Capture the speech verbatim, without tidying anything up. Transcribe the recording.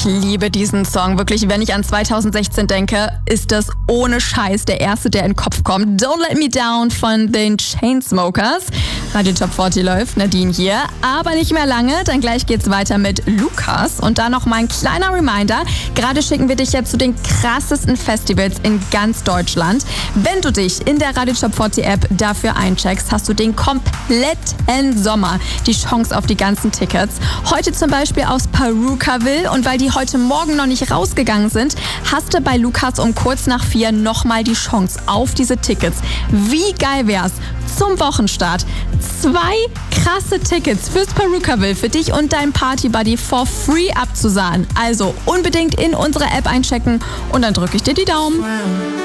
liebe diesen Song. Wirklich, wenn ich an zweitausendsechzehn denke, ist das ohne Scheiß der erste, der in den Kopf kommt. Don't Let Me Down von den Chainsmokers. Radio Top vierzig läuft, Nadine hier. Aber nicht mehr lange, dann gleich geht's weiter mit Lukas. Und da noch mal ein kleiner Reminder. Gerade schicken wir dich jetzt zu den krassesten Festivals in ganz Deutschland. Wenn du dich in der Radio Top vierzig App dafür eincheckst, hast du den kompletten Sommer die Chance auf die ganzen Tickets. Heute zum Beispiel aus Perukaville, und weil die heute Morgen noch nicht rausgegangen sind, hast du bei Lukas um kurz nach vier nochmal die Chance auf diese Tickets. Wie geil wär's? Zum Wochenstart zwei krasse Tickets fürs Perukaville für dich und dein Partybuddy for free abzusahnen. Also unbedingt in unsere App einchecken und dann drücke ich dir die Daumen.